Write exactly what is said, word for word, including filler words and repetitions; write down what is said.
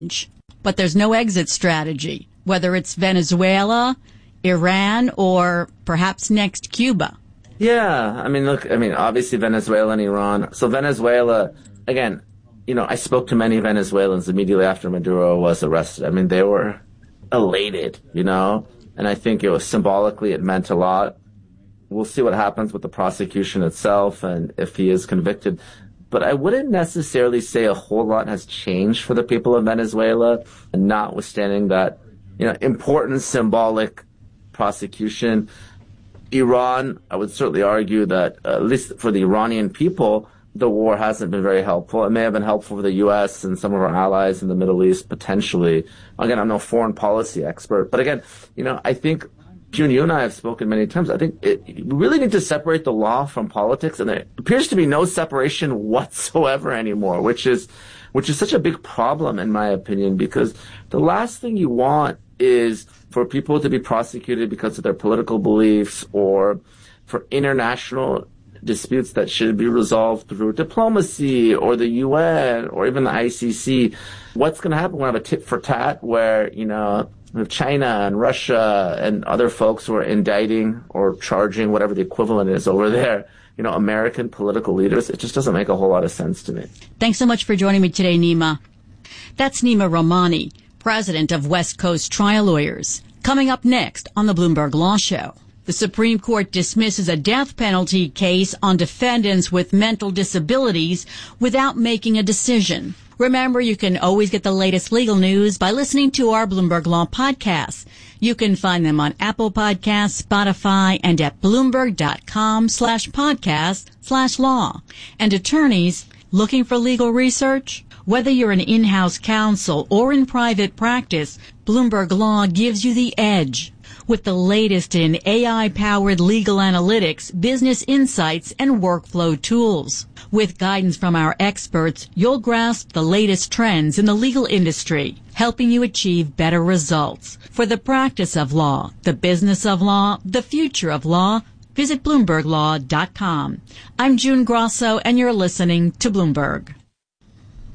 but there's no exit strategy, whether it's Venezuela, Iran, or perhaps next Cuba. Yeah, I mean, look, I mean, obviously Venezuela and Iran. So Venezuela, again, you know, I spoke to many Venezuelans immediately after Maduro was arrested. I mean, they were elated, you know, and I think it was symbolically, it meant a lot. We'll see what happens with the prosecution itself and if he is convicted. But I wouldn't necessarily say a whole lot has changed for the people of Venezuela, notwithstanding that, you know, important symbolic prosecution. Iran, I would certainly argue that, uh, at least for the Iranian people, the war hasn't been very helpful. It may have been helpful for the U S and some of our allies in the Middle East, potentially. Again, I'm no foreign policy expert. But again, you know, I think, June, you and I have spoken many times. I think it, we really need to separate the law from politics, and there appears to be no separation whatsoever anymore, which is, which is such a big problem, in my opinion, because the last thing you want is for people to be prosecuted because of their political beliefs or for international disputes that should be resolved through diplomacy or the U N or even the I C C. What's going to happen when we have a tit for tat where, you know, with China and Russia and other folks who are indicting or charging whatever the equivalent is over there, you know, American political leaders? It just doesn't make a whole lot of sense to me. Thanks so much for joining me today, Nima. That's Nima Rahmani, president of West Coast Trial Lawyers. Coming up next on the Bloomberg Law Show. The Supreme Court dismisses a death penalty case on defendants with mental disabilities without making a decision. Remember, you can always get the latest legal news by listening to our Bloomberg Law podcasts. You can find them on Apple Podcasts, Spotify, and at Bloomberg.com slash podcast slash law. And attorneys looking for legal research? Whether you're an in-house counsel or in private practice, Bloomberg Law gives you the edge. With the latest in A I-powered legal analytics, business insights, and workflow tools. With guidance from our experts, you'll grasp the latest trends in the legal industry, helping you achieve better results. For the practice of law, the business of law, the future of law, visit Bloomberg Law dot com. I'm June Grosso, and you're listening to Bloomberg.